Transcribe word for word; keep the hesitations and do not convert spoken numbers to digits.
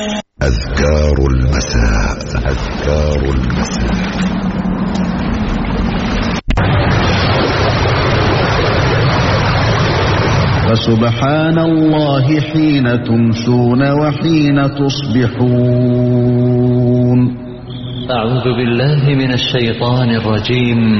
أذكار المساء. أذكار المساء. فسبحان الله حين تمسون وحين تصبحون. أعوذ بالله من الشيطان الرجيم.